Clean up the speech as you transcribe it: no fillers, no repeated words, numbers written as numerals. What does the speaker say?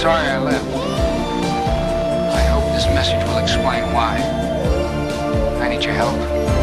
sorry I left. I hope this message will explain why. I need your help.